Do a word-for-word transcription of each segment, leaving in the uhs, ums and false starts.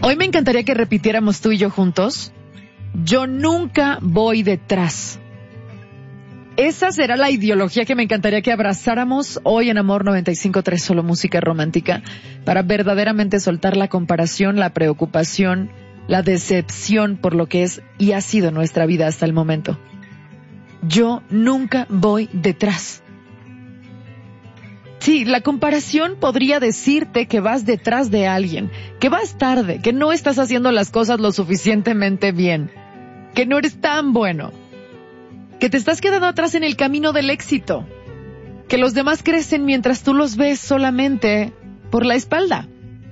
Hoy me encantaría que repitiéramos tú y yo juntos. Yo nunca voy detrás. Esa será la ideología que me encantaría que abrazáramos hoy en Amor noventa y cinco punto tres, solo música romántica, para verdaderamente soltar la comparación, la preocupación, la decepción por lo que es y ha sido nuestra vida hasta el momento. Yo nunca voy detrás. Sí, la comparación podría decirte que vas detrás de alguien, que vas tarde, que no estás haciendo las cosas lo suficientemente bien, que no eres tan bueno, que te estás quedando atrás en el camino del éxito, que los demás crecen mientras tú los ves solamente por la espalda.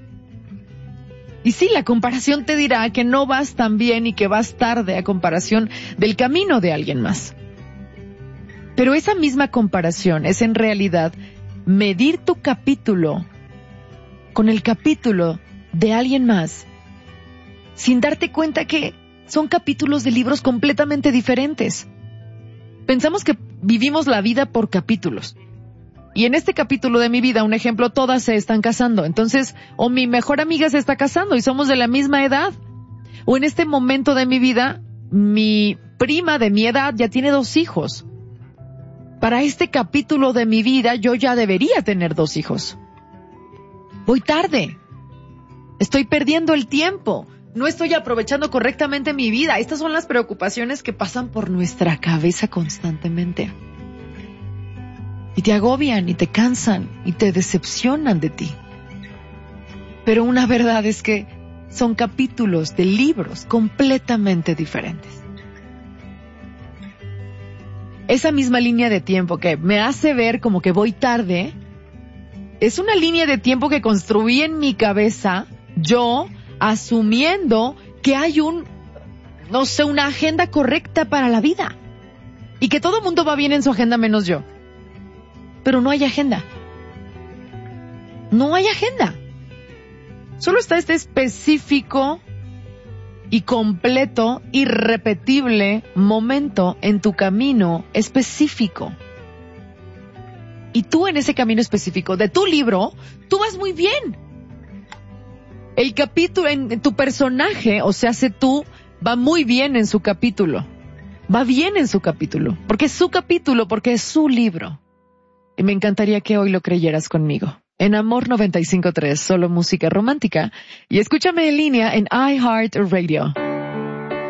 Y sí, la comparación te dirá que no vas tan bien y que vas tarde a comparación del camino de alguien más. Pero esa misma comparación es en realidad medir tu capítulo con el capítulo de alguien más, sin darte cuenta que son capítulos de libros completamente diferentes. Pensamos que vivimos la vida por capítulos. Y en este capítulo de mi vida, un ejemplo, todas se están casando. Entonces, o mi mejor amiga se está casando y somos de la misma edad. O en este momento de mi vida, mi prima de mi edad ya tiene dos hijos. Para este capítulo de mi vida, yo ya debería tener dos hijos. Voy tarde. Estoy perdiendo el tiempo. No estoy aprovechando correctamente mi vida. Estas son las preocupaciones que pasan por nuestra cabeza constantemente. Y te agobian, y te cansan, y te decepcionan de ti. Pero una verdad es que son capítulos de libros completamente diferentes. Esa misma línea de tiempo que me hace ver como que voy tarde, es una línea de tiempo que construí en mi cabeza, yo, asumiendo que hay un, no sé, una agenda correcta para la vida. Y que todo el mundo va bien en su agenda menos yo. Pero no hay agenda. No hay agenda. Solo está este específico y completo, irrepetible momento en tu camino específico. Y tú en ese camino específico de tu libro, tú vas muy bien. El capítulo, en tu personaje, o sea, sé tú, va muy bien en su capítulo. Va bien en su capítulo. Porque es su capítulo, porque es su libro. Y me encantaría que hoy lo creyeras conmigo. En Amor noventa y cinco punto tres, solo música romántica. Y escúchame en línea en iHeartRadio.